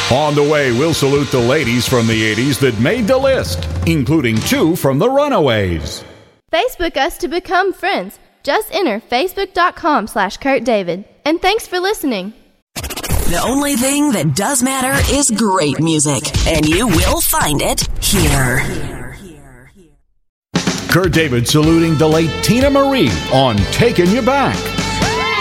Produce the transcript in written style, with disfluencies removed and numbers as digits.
On the way, we'll salute the ladies from the 80s that made the list, including 2 from the Runaways. Facebook us to become friends. Just enter facebook.com/Kurt David. And thanks for listening. The only thing that does matter is great music, and you will find it here. Kurt David saluting the late Tina Marie on Taking You Back.